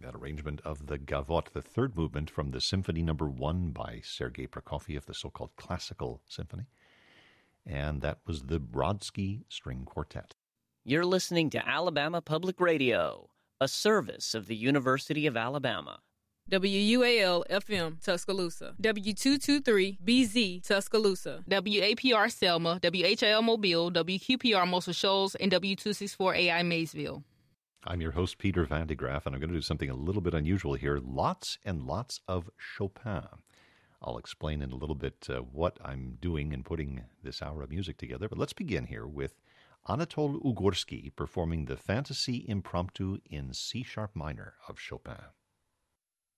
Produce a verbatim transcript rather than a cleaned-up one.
that arrangement of the Gavotte, the third movement from the Symphony Number One by Sergei Prokofiev, the so-called Classical Symphony. And that was the Brodsky String Quartet. You're listening to Alabama Public Radio, a service of the University of Alabama. W U A L F M Tuscaloosa, W two twenty-three B Z Tuscaloosa, W A P R Selma, W H L Mobile, W Q P R Muscle Shoals, and W two sixty-four A I Maysville. I'm your host, Peter Van de Graaff, and I'm going to do something a little bit unusual here. Lots and lots of Chopin. I'll explain in a little bit uh, what I'm doing in putting this hour of music together, but let's begin here with Anatol Ugorsky performing the Fantasy Impromptu in C-sharp minor of Chopin.